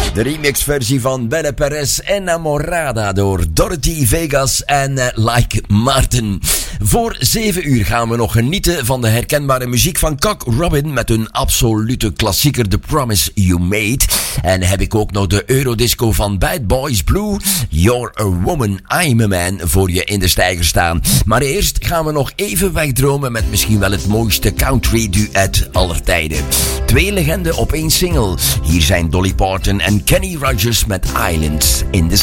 De remixversie van Belle Perez Enamorada door Dorothy Vegas en Like Martin. Voor 7 uur gaan we nog genieten van de herkenbare muziek van Cock Robin met een absolute klassieker, The Promise You Made. En heb ik ook nog de Eurodisco van Bad Boys Blue, You're a Woman, I'm a Man, voor je in de steiger staan. Maar eerst gaan we nog even wegdromen met misschien wel het mooiste country duet aller tijden. 2 legenden op 1 single. Hier zijn Dolly Parton en Kenny Rogers met Islands in the